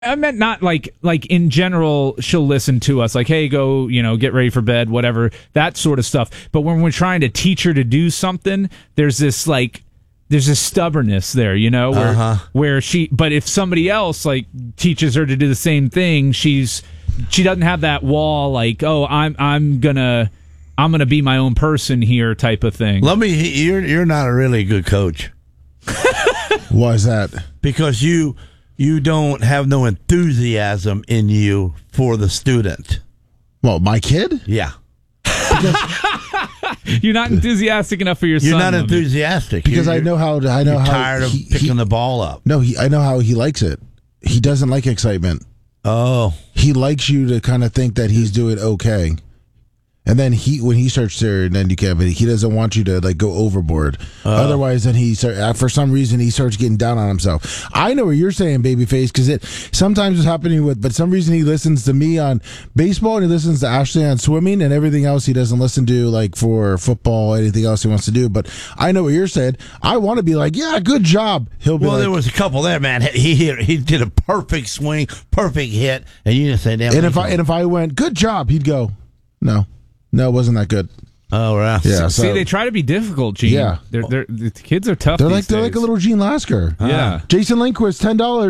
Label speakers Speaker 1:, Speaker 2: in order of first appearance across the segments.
Speaker 1: I meant not like in general, she'll listen to us like, hey, go, get ready for bed, whatever, that sort of stuff. But when we're trying to teach her to do something, there's this stubbornness there, where but if somebody else like teaches her to do the same thing, she doesn't have that wall like, oh, I'm gonna be my own person here type of thing.
Speaker 2: You're not a really good coach.
Speaker 3: Why is that? Because
Speaker 2: you don't have no enthusiasm in you for the student.
Speaker 3: Well, my kid?
Speaker 2: Yeah.
Speaker 1: You're not enthusiastic enough for your son.
Speaker 2: You're not enthusiastic.
Speaker 3: Because I know how
Speaker 2: tired of picking the ball up.
Speaker 3: No, I know how he likes it. He doesn't like excitement.
Speaker 2: Oh.
Speaker 3: He likes you to kind of think that he's doing okay. And then when he starts to, then you can't. But he doesn't want you to like go overboard. Otherwise, then for some reason he starts getting down on himself. I know what you're saying, babyface, because it sometimes is happening but some reason he listens to me on baseball and he listens to Ashley on swimming and everything else he doesn't listen to like for football, anything else he wants to do. But I know what you're saying. I want to be like, yeah, good job. He'll be
Speaker 2: there was a couple there, man. He did a perfect swing, perfect hit, and you just say, damn.
Speaker 3: And if I went, good job, he'd go, no. No, it wasn't that good.
Speaker 2: Oh, right.
Speaker 3: Yeah.
Speaker 1: See, they try to be difficult, Gene.
Speaker 3: Yeah.
Speaker 1: The kids are tough.
Speaker 3: They're like a little Gene Lasker.
Speaker 1: Yeah.
Speaker 3: Jason Lindquist,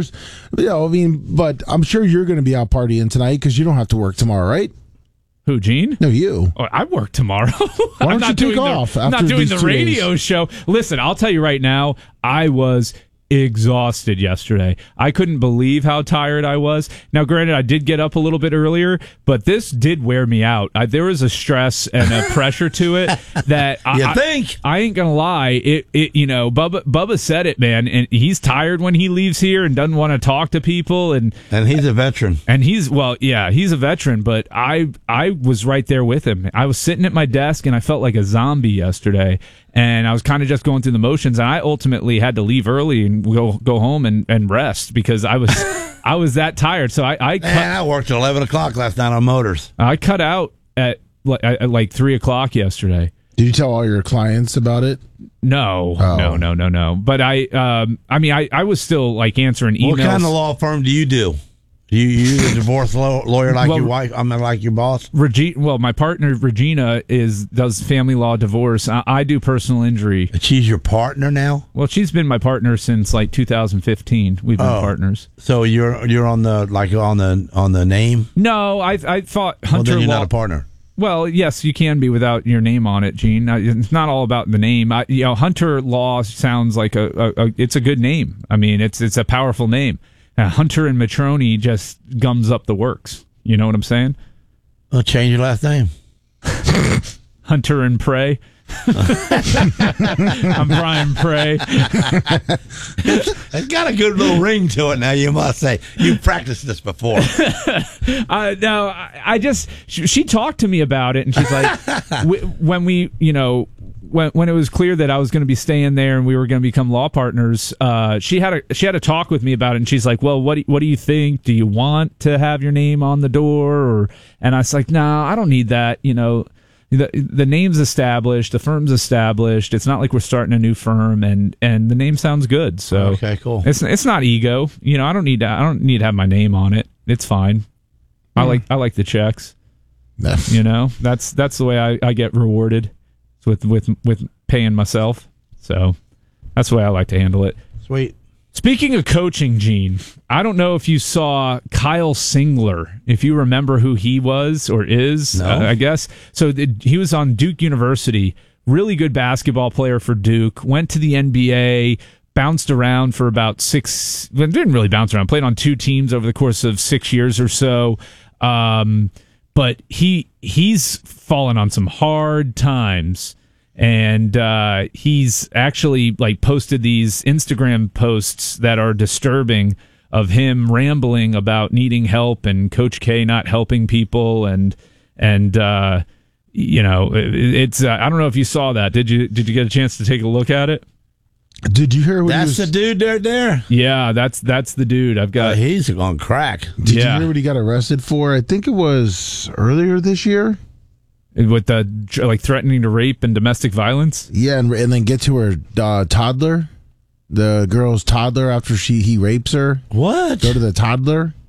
Speaker 3: $10. But I'm sure you're going to be out partying tonight because you don't have to work tomorrow, right?
Speaker 1: Who, Gene?
Speaker 3: No, you.
Speaker 1: Oh, I work tomorrow.
Speaker 3: Why don't you take off?
Speaker 1: I'm not doing the radio show. Listen, I'll tell you right now, I was exhausted yesterday. I couldn't believe how tired I was. Now, granted, I did get up a little bit earlier, but this did wear me out. There was a stress and a pressure to it that I ain't gonna lie. Bubba said it, man, and he's tired when he leaves here and doesn't want to talk to people, and
Speaker 2: he's a veteran.
Speaker 1: And he's a veteran, but I was right there with him. I was sitting at my desk and I felt like a zombie yesterday. And I was kind of just going through the motions, and I ultimately had to leave early and go home and rest because I was that tired. So I
Speaker 2: worked at 11 o'clock last night on motors.
Speaker 1: I cut out at like 3 o'clock yesterday.
Speaker 3: Did you tell all your clients about it?
Speaker 1: No,
Speaker 3: oh.
Speaker 1: No. But I was still like answering emails.
Speaker 2: What kind of law firm do you do? You a divorce lawyer like your wife? I mean, like your boss?
Speaker 1: My partner Regina does family law divorce. I do personal injury.
Speaker 2: She's your partner now?
Speaker 1: Well, she's been my partner since like 2015. We've been partners.
Speaker 2: So you're on the name?
Speaker 1: No, I thought Hunter.
Speaker 2: Well, then you're not a partner.
Speaker 1: Well, yes, you can be without your name on it, Gene. It's not all about the name. Hunter Law sounds like it's a good name. I mean, it's a powerful name. Hunter and Matroni just gums up the works. You know what I'm saying?
Speaker 2: Well, change your last name.
Speaker 1: Hunter and Prey. I'm Brian Prey.
Speaker 2: It's got a good little ring to it now, you must say. You've practiced this before.
Speaker 1: No, she talked to me about it, and she's like, when it was clear that I was going to be staying there and we were going to become law partners, she had a talk with me about it, and she's like, well, what do you think? Do you want to have your name on the door? And I was like, no, I don't need that. The name's established, the firm's established. It's not like we're starting a new firm, and the name sounds good. So
Speaker 2: okay, cool.
Speaker 1: It's not ego. I don't need to have my name on it. It's fine. I like the checks. That's the way I get rewarded. With paying myself. So that's the way I like to handle it.
Speaker 2: Sweet.
Speaker 1: Speaking of coaching, Gene, I don't know if you saw Kyle Singler, if you remember who he was or is,
Speaker 2: no.
Speaker 1: I guess. So he was on Duke University, really good basketball player for Duke, went to the NBA, bounced around for about didn't really bounce around, played on 2 teams over the course of 6 years or so. But he's fallen on some hard times, and he's actually like posted these Instagram posts that are disturbing of him rambling about needing help and Coach K not helping people, and it's I don't know if you saw that. Did you get a chance to take a look at it?
Speaker 3: Did you hear what
Speaker 2: that's the dude right there?
Speaker 1: Yeah, that's the dude. I've got.
Speaker 2: He's on crack.
Speaker 3: Did you hear what he got arrested for? I think it was earlier this year.
Speaker 1: With the threatening to rape and domestic violence.
Speaker 3: Yeah, and then get to her toddler. The girl's toddler after he rapes her.
Speaker 2: What?
Speaker 3: Go to the toddler.